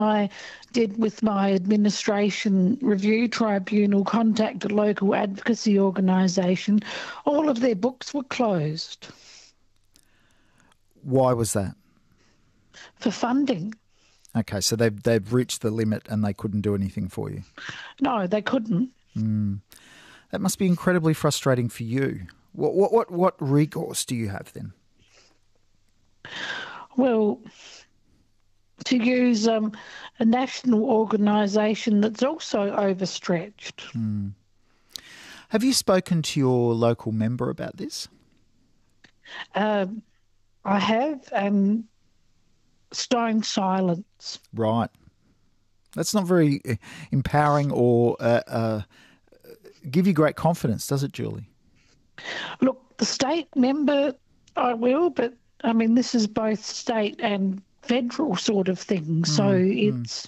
I did with my administration review tribunal, contact a local advocacy organisation, all of their books were closed. Why was that? For funding. Okay, so they've reached the limit and they couldn't do anything for you? No, they couldn't. That must be incredibly frustrating for you. What recourse do you have then? Well, to use a national organisation that's also overstretched. Have you spoken to your local member about this? I have, and stone silence. Right. That's not very empowering or give you great confidence, does it, Julie? Look, the state member, I will, but I mean, this is both state and federal sort of thing, so it's...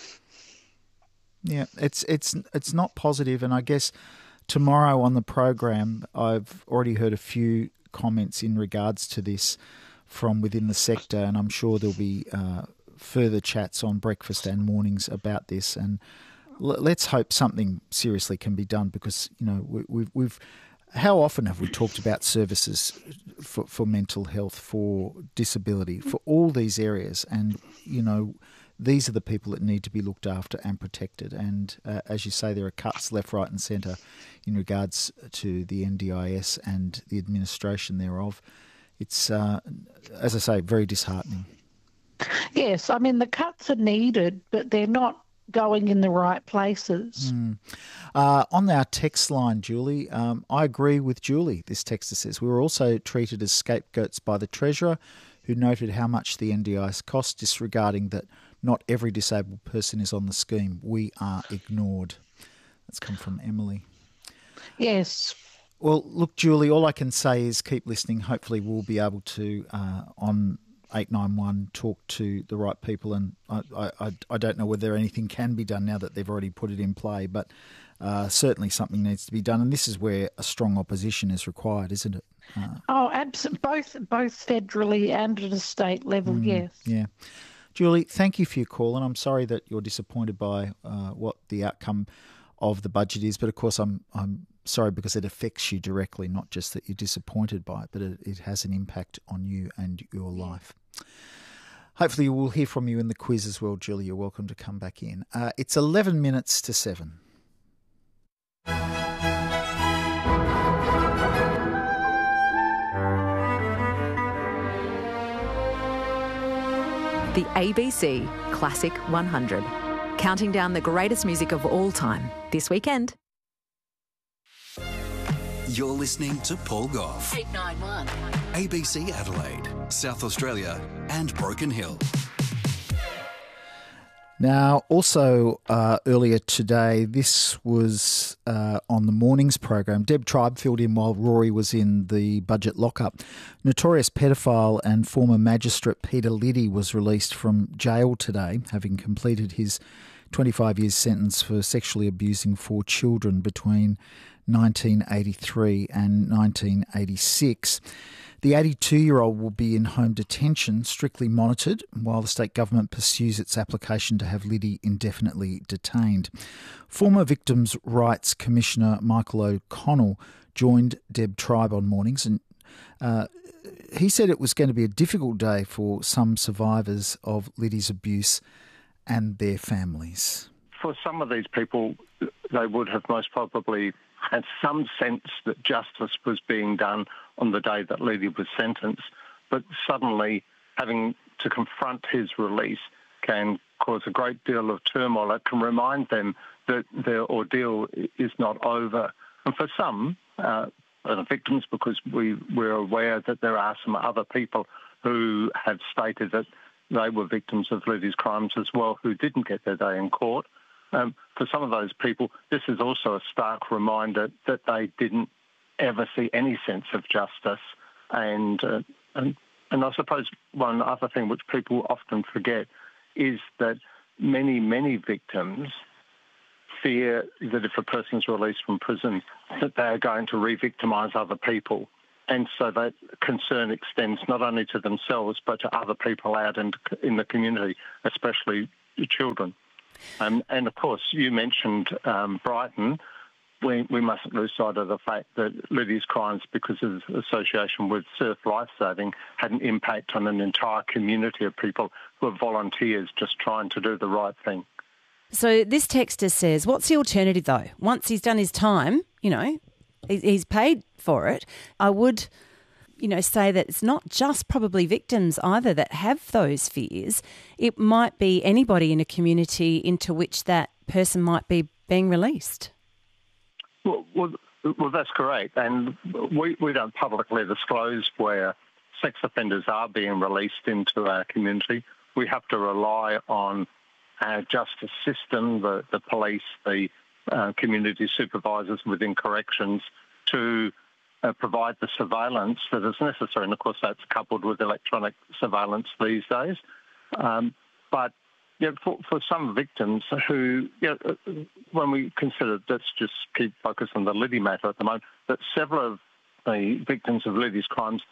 Yeah, it's not positive, and I guess tomorrow on the program I've already heard a few comments in regards to this from within the sector, and I'm sure there'll be further chats on breakfast and mornings about this, and let's hope something seriously can be done, because we've how often have we talked about services for mental health, for disability, for all these areas, and these are the people that need to be looked after and protected. And as you say, there are cuts left, right and centre in regards to the NDIS and the administration thereof. It's, as I say, very disheartening. Yes, I mean, the cuts are needed, but they're not going in the right places. On our text line, Julie, I agree with Julie. This texter says, we were also treated as scapegoats by the Treasurer, who noted how much the NDIS cost, disregarding that not every disabled person is on the scheme. We are ignored. That's come from Emily. Yes. Well, look, Julie, all I can say is keep listening. Hopefully we'll be able to, on 891, talk to the right people, and I don't know whether anything can be done now that they've already put it in play, but certainly something needs to be done, and this is where a strong opposition is required, isn't it? Absolutely. Both federally and at a state level, yes. Yeah. Julie, thank you for your call, and I'm sorry that you're disappointed by what the outcome of the budget is, but of course I'm sorry because it affects you directly, not just that you're disappointed by it, but it has an impact on you and your life. Hopefully we'll hear from you in the quiz as well, Julie. You're welcome to come back in. It's 11 minutes to 7. The ABC Classic 100, counting down the greatest music of all time this weekend. You're listening to Paul Gough. 891. ABC Adelaide, South Australia and Broken Hill. Now, also earlier today, this was on the morning's program. Deb Tribe filled in while Rory was in the budget lockup. Notorious pedophile and former magistrate Peter Liddy was released from jail today, having completed his 25 years sentence for sexually abusing 4 children between 1983 and 1986. The 82-year-old will be in home detention, strictly monitored, while the state government pursues its application to have Liddy indefinitely detained. Former Victims' Rights Commissioner Michael O'Connell joined Deb Tribe on mornings, and he said it was going to be a difficult day for some survivors of Liddy's abuse and their families. For some of these people, they would have most probably had some sense that justice was being done on the day that Liddy was sentenced, but suddenly having to confront his release can cause a great deal of turmoil. It can remind them that their ordeal is not over. And for some, the victims, because we're aware that there are some other people who have stated that they were victims of Liddy's crimes as well, who didn't get their day in court. For some of those people, this is also a stark reminder that they didn't ever see any sense of justice. And I suppose one other thing which people often forget is that many, many victims fear that if a person's released from prison, that they are going to re-victimise other people. And so that concern extends not only to themselves but to other people out in the community, especially children. And of course, you mentioned Brighton. We mustn't lose sight of the fact that Liddy's crimes, because of association with surf lifesaving, had an impact on an entire community of people who are volunteers just trying to do the right thing. So this texter says, what's the alternative though? Once he's done his time, he's paid for it. I would, say that it's not just probably victims either that have those fears. It might be anybody in a community into which that person might be being released. Well, that's correct. And we don't publicly disclose where sex offenders are being released into our community. We have to rely on our justice system, the police, the community supervisors within corrections to provide the surveillance that is necessary. And, of course, that's coupled with electronic surveillance these days. But for some victims who, when we consider, let's just keep focus on the Liddy matter at the moment, that several of the victims of Liddy's crimes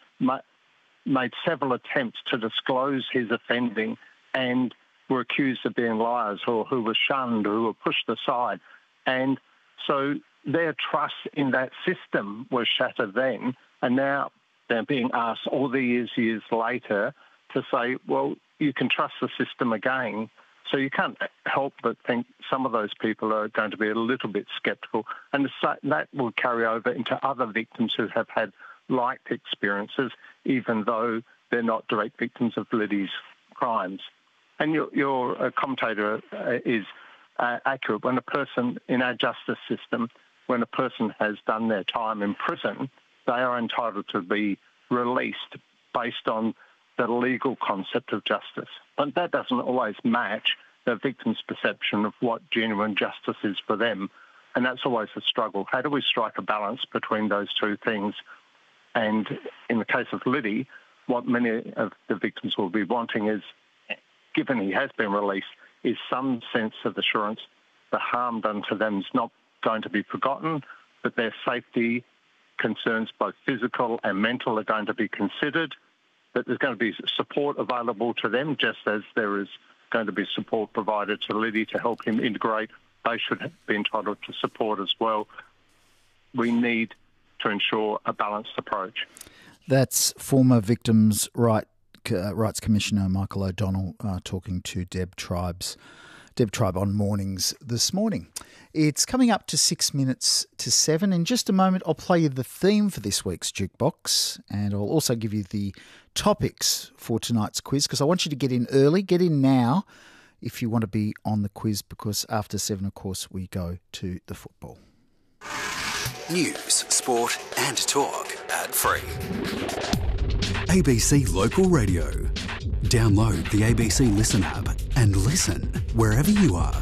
made several attempts to disclose his offending and were accused of being liars or who were shunned or who were pushed aside. And so their trust in that system was shattered then, and now they're being asked all these years later to say, well, you can trust the system again. So you can't help but think some of those people are going to be a little bit sceptical, and that will carry over into other victims who have had like experiences, even though they're not direct victims of Liddy's crimes. And your commentator is accurate. When a person in our justice system, when a person has done their time in prison, they are entitled to be released based on the legal concept of justice. But that doesn't always match the victim's perception of what genuine justice is for them. And that's always a struggle. How do we strike a balance between those two things? And in the case of Liddy, what many of the victims will be wanting is, given he has been released, is some sense of assurance the harm done to them is not going to be forgotten, but their safety concerns, both physical and mental, are going to be considered, that there's going to be support available to them, just as there is going to be support provided to Liddy to help him integrate. They should be entitled to support as well. We need to ensure a balanced approach. That's former Victims' Rights Commissioner Michael O'Donnell talking to Deb Tribe on Mornings this morning. It's coming up to 6 minutes to 7. In just a moment, I'll play you the theme for this week's Jukebox, and I'll also give you the topics for tonight's quiz, because I want you to get in early, get in now if you want to be on the quiz, because after 7, of course, we go to the football. News, sport and talk ad-free. ABC Local Radio. Download the ABC Listen app and listen wherever you are.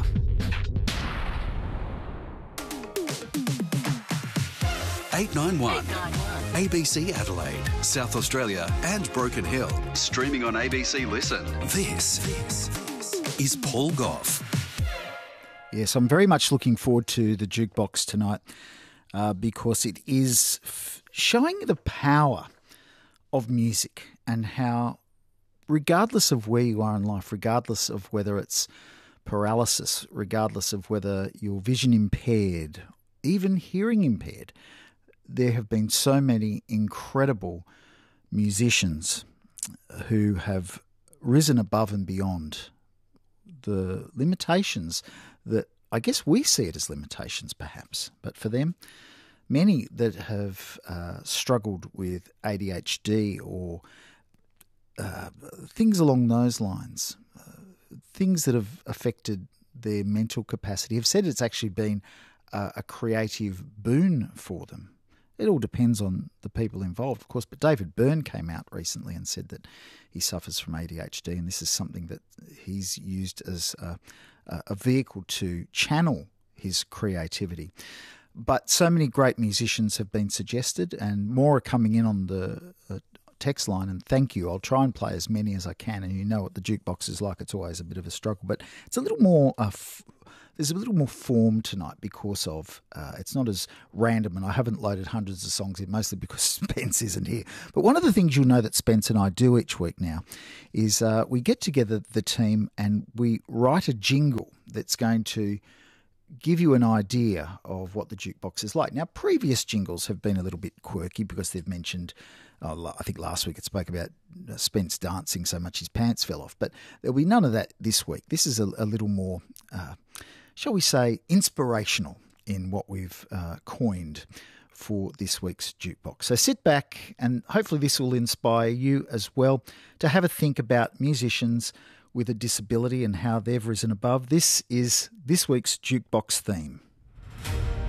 $891. ABC Adelaide, South Australia and Broken Hill. Streaming on ABC Listen. This is Paul Gough. Yes, I'm very much looking forward to the Jukebox tonight because it is showing the power of music and how, regardless of where you are in life, regardless of whether it's paralysis, regardless of whether you're vision impaired, even hearing impaired, there have been so many incredible musicians who have risen above and beyond the limitations that I guess we see it as limitations perhaps, but for them, many that have struggled with ADHD or things along those lines, things that have affected their mental capacity, have said it's actually been a creative boon for them. It all depends on the people involved, of course, but David Byrne came out recently and said that he suffers from ADHD, and this is something that he's used as a vehicle to channel his creativity. But so many great musicians have been suggested, and more are coming in on the text line, and thank you. I'll try and play as many as I can, and you know what the Jukebox is like. It's always a bit of a struggle, but it's a little more, there's a little more form tonight because of it's not as random, and I haven't loaded hundreds of songs in, mostly because Spence isn't here. But one of the things you'll know that Spence and I do each week now is we get together, the team, and we write a jingle that's going to give you an idea of what the jukebox is like. Now, previous jingles have been a little bit quirky because they've mentioned, I think last week it spoke about Spence dancing so much his pants fell off, but there'll be none of that this week. This is a little more, shall we say, inspirational in what we've coined for this week's jukebox. So sit back, and hopefully this will inspire you as well to have a think about musicians with a disability and how they've risen above. This is this week's jukebox theme.